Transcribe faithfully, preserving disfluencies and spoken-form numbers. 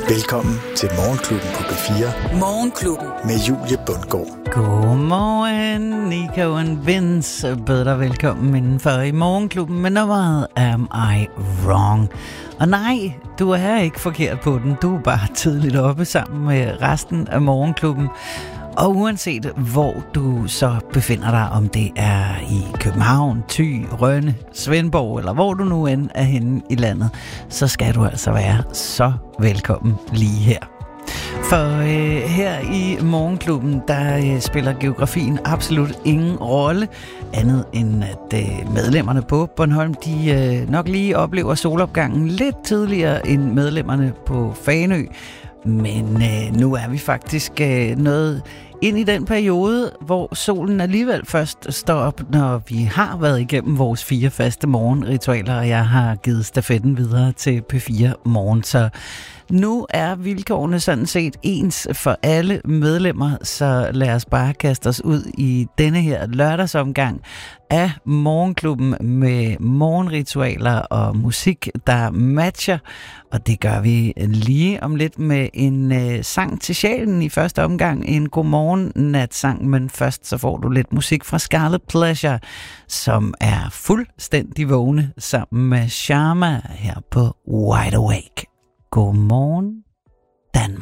Velkommen til Morgenklubben på B fire. Morgenklubben. Med Julie Bundgaard. Godmorgen, Nico and Vince. Bød dig velkommen indenfor i Morgenklubben med nummeret Am I Wrong? Og nej, du er ikke forkert på den. Du er bare tidligt oppe sammen med resten af Morgenklubben. Og uanset hvor du så befinder dig, om det er i København, Thy, Rønne, Svendborg, eller hvor du nu end er henne i landet, så skal du altså være så velkommen lige her. For øh, her i Morgenklubben, der øh, spiller geografien absolut ingen rolle, andet end at øh, medlemmerne på Bornholm, de øh, nok lige oplever solopgangen lidt tidligere end medlemmerne på Fanø. Men øh, nu er vi faktisk øh, noget ind i den periode, hvor solen alligevel først står op, når vi har været igennem vores fire faste morgenritualer, og jeg har givet stafetten videre til P fire Morgen. Så nu er vilkårene sådan set ens for alle medlemmer, så lad os bare kaste os ud i denne her lørdagsomgang af Morgenklubben med morgenritualer og musik, der matcher. Og det gør vi lige om lidt med en øh, sang til sjælen i første omgang, en godmorgen natsang, men først så får du lidt musik fra Scarlet Pleasure, som er fuldstændig vågne sammen med Sharma her på Wide Awake. Godmorgen Danmark.